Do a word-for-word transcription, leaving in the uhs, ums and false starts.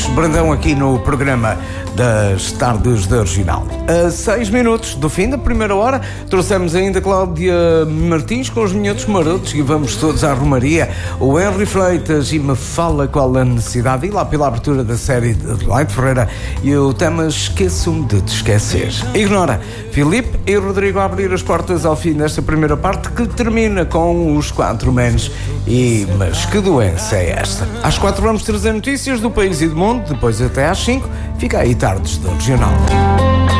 Brandão aqui no programa das Tardes da Regional. A seis minutos do fim da primeira hora, trouxemos ainda Cláudia Martins com os Minhotos Marotos e vamos todos à Romaria. O Henry Freitas e me fala qual a necessidade, e lá pela abertura da série de Light Ferreira, e o tema Esqueço-me de te esquecer. Ignora, Filipe e Rodrigo a abrir as portas ao fim desta primeira parte, que termina com os quatro menos. E, mas que doença é esta? Às quatro vamos trazer notícias do país e do mundo, depois até às cinco, fica aí Tardes do Regional.